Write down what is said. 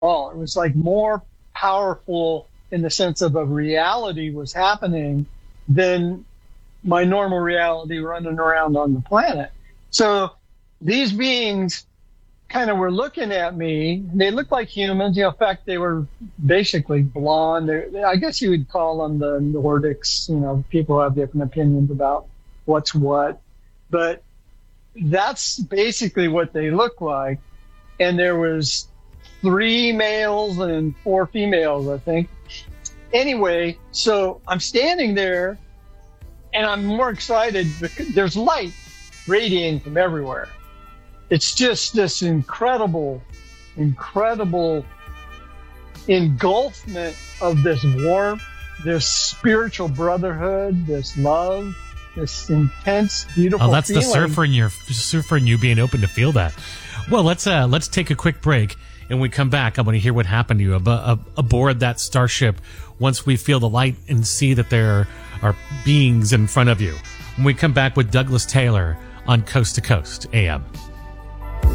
all. It was like more powerful in the sense of a reality was happening than my normal reality running around on the planet. So these beings kind of were looking at me. They looked like humans. In fact, they were basically blonde. I guess you would call them the Nordics. People have different opinions about what's what. But that's basically what they look like. And there was 3 males and 4 females, I think. Anyway, so I'm standing there and I'm more excited because there's light radiating from everywhere. It's just this incredible engulfment of this warmth, this spiritual brotherhood, this love, this intense, beautiful that's feeling. The surfer in you being open to feel that. Well, let's take a quick break. And when we come back, I want to hear what happened to you aboard that starship once we feel the light and see that there are beings in front of you. When we come back with Douglas Taylor on Coast to Coast AM.